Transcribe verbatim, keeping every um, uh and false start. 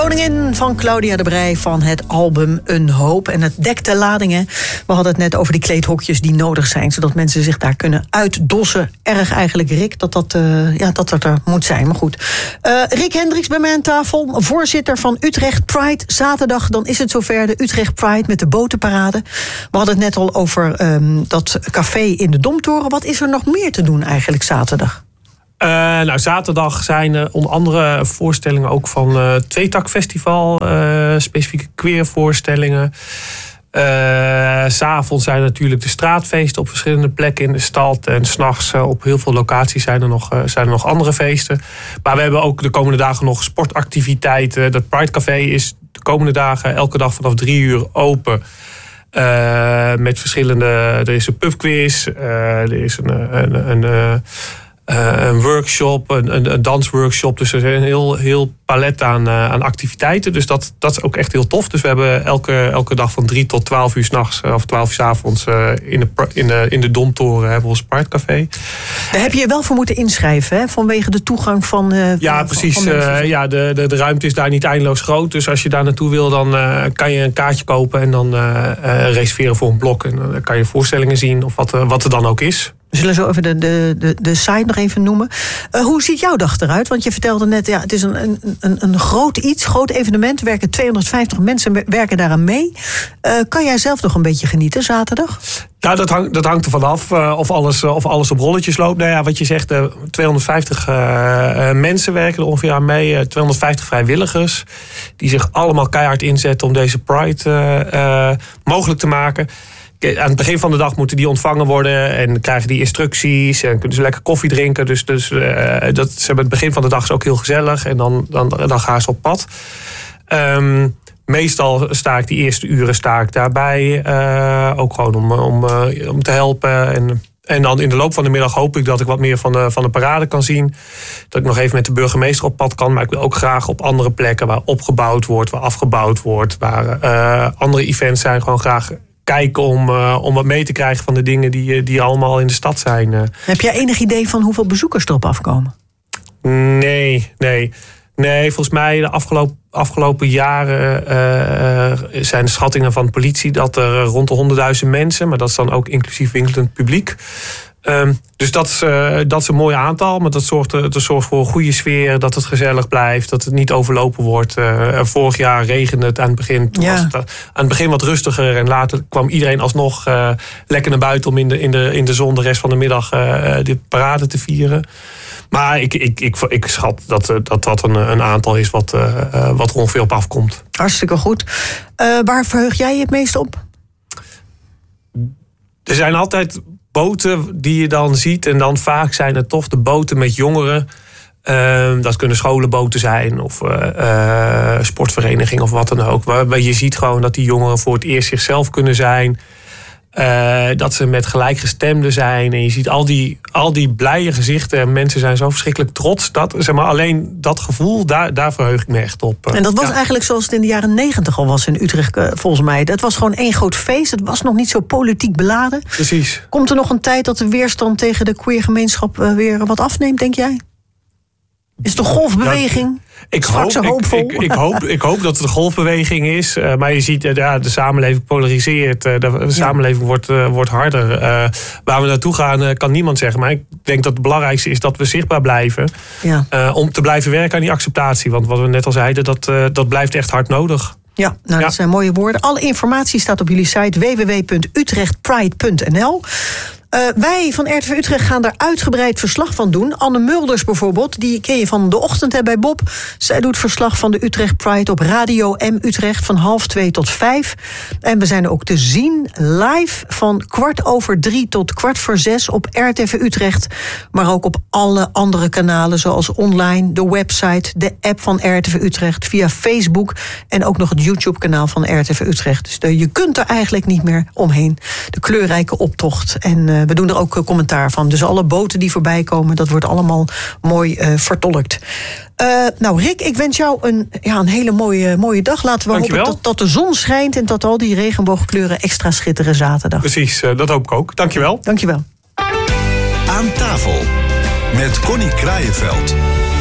Koningin van Claudia de Breij van het album Een Hoop. En het dekt de ladingen. We hadden het net over die kleedhokjes die nodig zijn, zodat mensen zich daar kunnen uitdossen. Erg eigenlijk, Rick, dat dat, uh, ja, dat, dat er moet zijn. Maar goed. Uh, Rick Hendricks bij mij aan tafel, voorzitter van Utrecht Pride. Zaterdag, dan is het zover, de Utrecht Pride met de botenparade. We hadden het net al over um, dat café in de Domtoren. Wat is er nog meer te doen eigenlijk zaterdag? Uh, nou, zaterdag zijn er onder andere voorstellingen ook van uh, Tweetak Festival. Uh, specifieke queervoorstellingen. Uh, 's avonds zijn natuurlijk de straatfeesten op verschillende plekken in de stad. En 's nachts uh, op heel veel locaties zijn er, nog, uh, zijn er nog andere feesten. Maar we hebben ook de komende dagen nog sportactiviteiten. Dat Pride Café is de komende dagen elke dag vanaf drie uur open. Uh, met verschillende... Er is een pubquiz. Uh, er is een... een, een, een Uh, een workshop, een, een, een dansworkshop. Dus er is een heel, heel palet aan, uh, aan activiteiten. Dus dat, dat is ook echt heel tof. Dus we hebben elke, elke dag van drie tot twaalf uur 's nachts uh, of twaalf uur 's avonds uh, in, de, in, de, in de Domtoren hebben we ons Pride Café. Daar heb je je wel voor moeten inschrijven, hè? Vanwege de toegang van... Uh, ja, van, precies. Van uh, ja, de, de, de ruimte is daar niet eindeloos groot. Dus als je daar naartoe wil, dan uh, kan je een kaartje kopen en dan uh, uh, reserveren voor een blok. En dan kan je voorstellingen zien of wat, uh, wat er dan ook is. We zullen zo even de, de, de, de site nog even noemen. Uh, hoe ziet jouw dag eruit? Want je vertelde net, ja, het is een, een, een, een groot iets, groot evenement. Er werken tweehonderdvijftig mensen werken daaraan mee. Uh, kan jij zelf nog een beetje genieten zaterdag? Nou, dat, hang, dat hangt er vanaf uh, of, alles, uh, of alles op rolletjes loopt. Nou ja, wat je zegt, uh, tweehonderdvijftig uh, uh, mensen werken er ongeveer aan mee. Uh, tweehonderdvijftig vrijwilligers die zich allemaal keihard inzetten om deze Pride uh, uh, mogelijk te maken. Aan het begin van de dag moeten die ontvangen worden en krijgen die instructies en kunnen ze lekker koffie drinken. Dus, dus uh, dat ze hebben het begin van de dag is ook heel gezellig en dan, dan, dan gaan ze op pad. Um, meestal sta ik die eerste uren sta ik daarbij, uh, ook gewoon om, om, uh, om te helpen. En, en dan in de loop van de middag hoop ik dat ik wat meer van de, van de parade kan zien. Dat ik nog even met de burgemeester op pad kan. Maar ik wil ook graag op andere plekken waar opgebouwd wordt, waar afgebouwd wordt, waar uh, andere events zijn, gewoon graag kijken om, uh, om wat mee te krijgen van de dingen die, die allemaal in de stad zijn. Uh. Heb jij enig idee van hoeveel bezoekers erop afkomen? Nee, nee. Nee, volgens mij de afgelopen, afgelopen jaren uh, uh, zijn de schattingen van de politie dat er rond de honderdduizend mensen, maar dat is dan ook inclusief winkelend publiek. Um, dus dat is, uh, dat is een mooi aantal, maar dat zorgt, uh, dat zorgt voor een goede sfeer, dat het gezellig blijft, dat het niet overlopen wordt. Uh, vorig jaar regende het aan het begin. Toen ja. was het uh, aan het begin wat rustiger en later kwam iedereen alsnog uh, lekker naar buiten om in de, in, de, in de zon de rest van de middag uh, de parade te vieren. Maar ik, ik, ik, ik schat dat dat, dat een, een aantal is wat, uh, wat er ongeveer op afkomt. Hartstikke goed. Uh, waar verheug jij je het meest op? Er zijn altijd boten die je dan ziet. En dan vaak zijn het toch de boten met jongeren. Uh, dat kunnen scholenboten zijn of uh, uh, sportverenigingen of wat dan ook. Waar je ziet gewoon dat die jongeren voor het eerst zichzelf kunnen zijn. Uh, dat ze met gelijkgestemden zijn. En je ziet al die, al die blije gezichten. En mensen zijn zo verschrikkelijk trots. Dat, zeg maar, alleen dat gevoel, daar, daar verheug ik me echt op. En dat was ja. eigenlijk zoals het in de jaren negentig al was in Utrecht, volgens mij. Het was gewoon één groot feest. Het was nog niet zo politiek beladen. Precies. Komt er nog een tijd dat de weerstand tegen de queergemeenschap weer wat afneemt, denk jij? Is het een golfbeweging? Nou, ik, hoop, ik, ik, ik, hoop, ik hoop dat het een golfbeweging is. Uh, maar je ziet, uh, ja, de samenleving polariseert. Uh, de, de ja. samenleving wordt, uh, wordt harder. Uh, waar we naartoe gaan, uh, kan niemand zeggen. Maar ik denk dat het belangrijkste is dat we zichtbaar blijven. Ja. Uh, om te blijven werken aan die acceptatie. Want wat we net al zeiden, dat, uh, dat blijft echt hard nodig. Ja, nou, ja, dat zijn mooie woorden. Alle informatie staat op jullie site w w w punt utrechtpride punt n l. Uh, wij van R T V Utrecht gaan daar uitgebreid verslag van doen. Anne Mulders bijvoorbeeld, die ken je van de ochtend hè, bij Bob. Zij doet verslag van de Utrecht Pride op Radio M Utrecht van half twee tot vijf. En we zijn ook te zien live van kwart over drie tot kwart voor zes op R T V Utrecht. Maar ook op alle andere kanalen zoals online, de website, de app van R T V Utrecht, via Facebook en ook nog het YouTube-kanaal van R T V Utrecht. Dus de, je kunt er eigenlijk niet meer omheen. De kleurrijke optocht. En uh, we doen er ook uh, commentaar van. Dus alle boten die voorbij komen, dat wordt allemaal mooi uh, vertolkt. Uh, nou Rick, ik wens jou een, ja, een hele mooie, mooie dag. Laten we Dankjewel. hopen dat, dat de zon schijnt en dat al die regenboogkleuren extra schitteren zaterdag. Precies, uh, dat hoop ik ook. Dankjewel. Dankjewel. Aan tafel met Connie Kraaienveld.